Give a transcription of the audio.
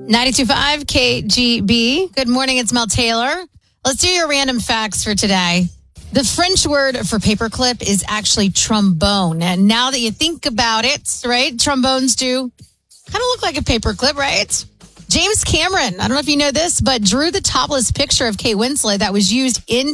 92.5 KGB. Good morning, it's Mel Taylor. Let's do your random facts for today. The French word for paperclip is actually trombone. And now that you think about it, right, trombones do kind of look like a paperclip, right? James Cameron, I don't know if you know this, but drew the topless picture of Kate Winslet that was used in